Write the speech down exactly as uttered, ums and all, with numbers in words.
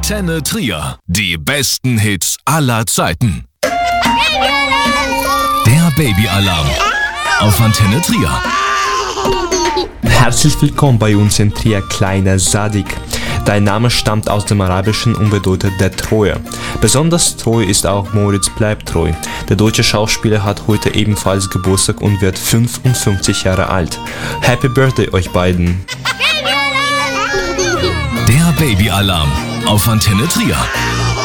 Antenne Trier. Die besten Hits aller Zeiten. Der Babyalarm auf Antenne Trier. Herzlich willkommen bei uns in Trier, kleiner Sadik. Dein Name stammt aus dem Arabischen und bedeutet der Treue. Besonders treu ist auch Moritz bleibt treu. Der deutsche Schauspieler hat heute ebenfalls Geburtstag und wird fünfundfünfzig Jahre alt. Happy Birthday euch beiden! Der Babyalarm auf Antenne Trier.